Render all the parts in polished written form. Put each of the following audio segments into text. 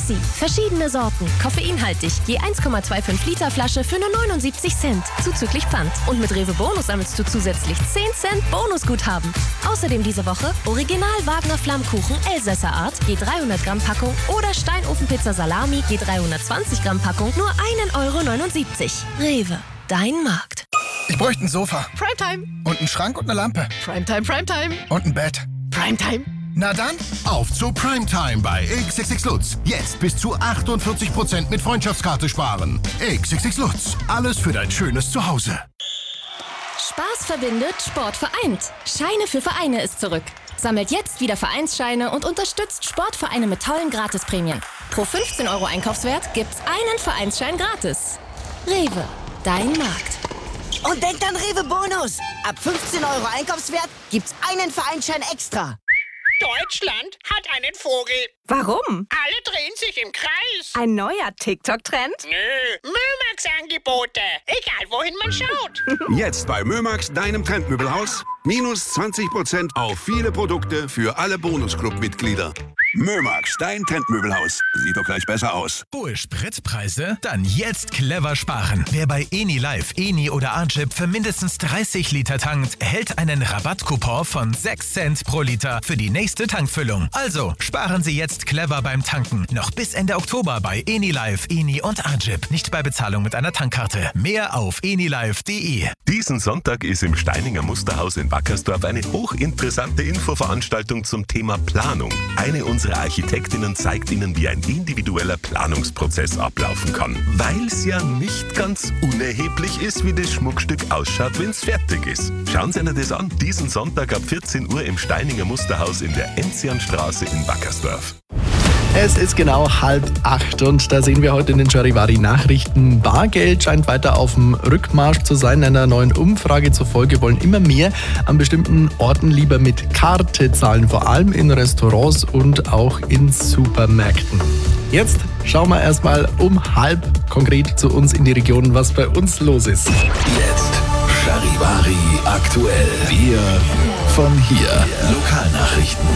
Lassi. Verschiedene Sorten. Koffeinhaltig. Je 1,25 Liter Flasche für nur 79 Cent. Zuzüglich Pfand. Und mit Rewe Bonus sammelst du zusätzlich 10 Cent Bonusguthaben. Außerdem diese Woche Original Wagner Flammkuchen Elsässer Art. Je 300 Gramm Packung. Oder Steinofenpizza Salami. Je 320 Gramm Packung. Nur 1,79 €. Rewe. Dein Markt. Ich bräuchte ein Sofa. Primetime. Und einen Schrank und eine Lampe. Primetime, Primetime. Und ein Bett. Primetime. Na dann, auf zu Primetime bei XXX Lutz. Jetzt bis zu 48% mit Freundschaftskarte sparen. XXX Lutz. Alles für dein schönes Zuhause. Spaß verbindet, Sport vereint. Scheine für Vereine ist zurück. Sammelt jetzt wieder Vereinsscheine und unterstützt Sportvereine mit tollen Gratisprämien. Pro 15 € Einkaufswert gibt's einen Vereinsschein gratis. Rewe, dein Markt. Und denkt an Rewe Bonus. Ab 15 € Einkaufswert gibt's einen Vereinsschein extra. Deutschland hat einen Vogel. Warum? Alle drehen sich im Kreis. Ein neuer TikTok-Trend? Nö, Mömax-Angebote. Egal, wohin man schaut. Jetzt bei Mömax, deinem Trendmöbelhaus. Minus 20% auf viele Produkte für alle Bonusclub-Mitglieder. Mömax, dein Trendmöbelhaus. Sieht doch gleich besser aus. Hohe Spritpreise? Dann jetzt clever sparen. Wer bei Eni Live, Eni oder Archip für mindestens 30 Liter tankt, erhält einen Rabattcoupon von 6 Cent pro Liter für die nächste Tankfüllung. Also sparen Sie jetzt clever beim Tanken. Noch bis Ende Oktober bei Eni Live, Eni und Archip. Nicht bei Bezahlung mit einer Tankkarte. Mehr auf enilive.de. Diesen Sonntag ist im Steininger Musterhaus in Wackersdorf eine hochinteressante Infoveranstaltung zum Thema Planung. Eine unserer Architektinnen zeigt Ihnen, wie ein individueller Planungsprozess ablaufen kann. Weil es ja nicht ganz unerheblich ist, wie das Schmuckstück ausschaut, wenn es fertig ist. Schauen Sie sich das an. Diesen Sonntag ab 14 Uhr im Steininger Musterhaus in der Enzianstraße in Wackersdorf. Es ist genau 7:30 und da sehen wir heute in den Charivari-Nachrichten. Bargeld scheint weiter auf dem Rückmarsch zu sein. Einer neuen Umfrage zufolge wollen immer mehr an bestimmten Orten lieber mit Karte zahlen, vor allem in Restaurants und auch in Supermärkten. Jetzt schauen wir erstmal um 7:30 konkret zu uns in die Region, was bei uns los ist. Jetzt Charivari aktuell. Wir von hier. Lokalnachrichten.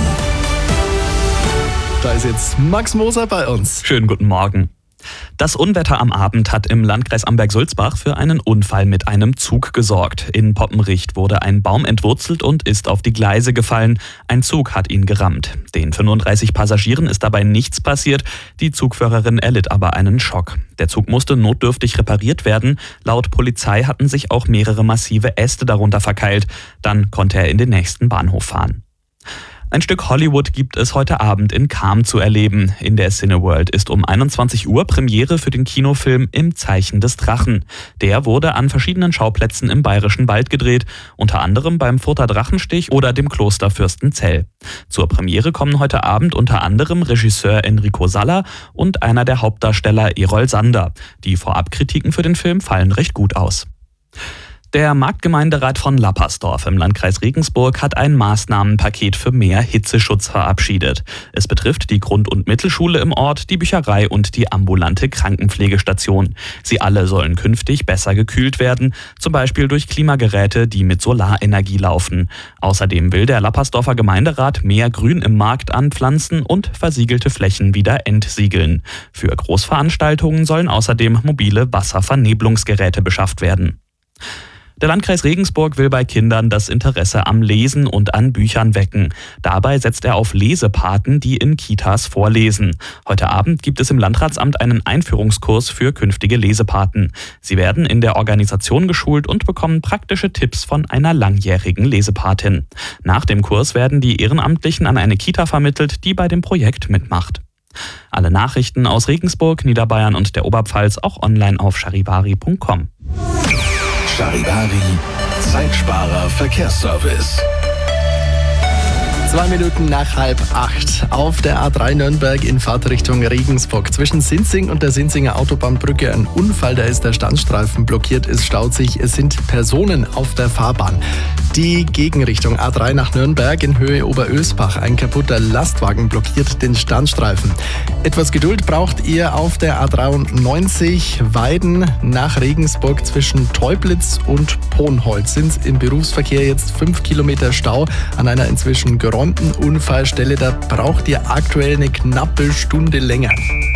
Da ist jetzt Max Moser bei uns. Schönen guten Morgen. Das Unwetter am Abend hat im Landkreis Amberg-Sulzbach für einen Unfall mit einem Zug gesorgt. In Poppenricht wurde ein Baum entwurzelt und ist auf die Gleise gefallen. Ein Zug hat ihn gerammt. Den 35 Passagieren ist dabei nichts passiert. Die Zugführerin erlitt aber einen Schock. Der Zug musste notdürftig repariert werden. Laut Polizei hatten sich auch mehrere massive Äste darunter verkeilt. Dann konnte er in den nächsten Bahnhof fahren. Ein Stück Hollywood gibt es heute Abend in Cham zu erleben. In der Cineworld ist um 21 Uhr Premiere für den Kinofilm Im Zeichen des Drachen. Der wurde an verschiedenen Schauplätzen im Bayerischen Wald gedreht, unter anderem beim Further Drachenstich oder dem Kloster Fürstenzell. Zur Premiere kommen heute Abend unter anderem Regisseur Enrico Salla und einer der Hauptdarsteller Erol Sander. Die Vorabkritiken für den Film fallen recht gut aus. Der Marktgemeinderat von Lappersdorf im Landkreis Regensburg hat ein Maßnahmenpaket für mehr Hitzeschutz verabschiedet. Es betrifft die Grund- und Mittelschule im Ort, die Bücherei und die ambulante Krankenpflegestation. Sie alle sollen künftig besser gekühlt werden, zum Beispiel durch Klimageräte, die mit Solarenergie laufen. Außerdem will der Lappersdorfer Gemeinderat mehr Grün im Markt anpflanzen und versiegelte Flächen wieder entsiegeln. Für Großveranstaltungen sollen außerdem mobile Wasservernebelungsgeräte beschafft werden. Der Landkreis Regensburg will bei Kindern das Interesse am Lesen und an Büchern wecken. Dabei setzt er auf Lesepaten, die in Kitas vorlesen. Heute Abend gibt es im Landratsamt einen Einführungskurs für künftige Lesepaten. Sie werden in der Organisation geschult und bekommen praktische Tipps von einer langjährigen Lesepatin. Nach dem Kurs werden die Ehrenamtlichen an eine Kita vermittelt, die bei dem Projekt mitmacht. Alle Nachrichten aus Regensburg, Niederbayern und der Oberpfalz auch online auf charivari.com. Charivari, Zeitsparer Verkehrsservice. 2 Minuten nach 7:30 auf der A3 Nürnberg in Fahrtrichtung Regensburg. Zwischen Sinzing und der Sinzinger Autobahnbrücke ein Unfall, da ist der Standstreifen blockiert, es staut sich, es sind Personen auf der Fahrbahn. Die Gegenrichtung A3 nach Nürnberg in Höhe Oberösbach. Ein kaputter Lastwagen blockiert den Standstreifen. Etwas Geduld braucht ihr auf der A93 Weiden nach Regensburg zwischen Teublitz und Ponholz. Sind im Berufsverkehr jetzt 5 Kilometer Stau an einer inzwischen geräumten Unfallstelle. Da braucht ihr aktuell eine knappe Stunde länger.